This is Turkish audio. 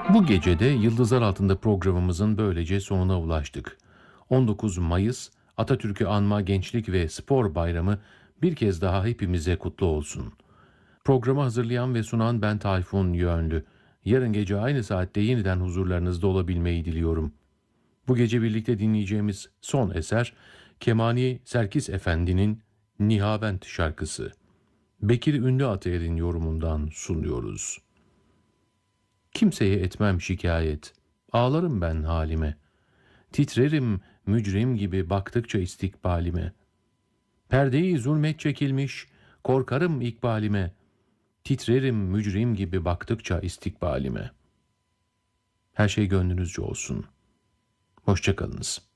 Bu gece de Yıldızlar Altında programımızın böylece sonuna ulaştık. 19 Mayıs Atatürk'ü Anma Gençlik ve Spor Bayramı bir kez daha hepimize kutlu olsun. Programı hazırlayan ve sunan ben Tayfun Yönlü. Yarın gece aynı saatte yeniden huzurlarınızda olabilmeyi diliyorum. Bu gece birlikte dinleyeceğimiz son eser Kemani Serkis Efendi'nin Nihavent şarkısı. Bekir Ünlü Atayer'in yorumundan sunuyoruz. Kimseye etmem şikayet, ağlarım ben halime. Titrerim mücrim gibi baktıkça istikbalime. Perdeyi zulmet çekilmiş, korkarım ikbalime. Titrerim mücrim gibi baktıkça istikbalime. Her şey gönlünüzce olsun. Hoşça kalınız.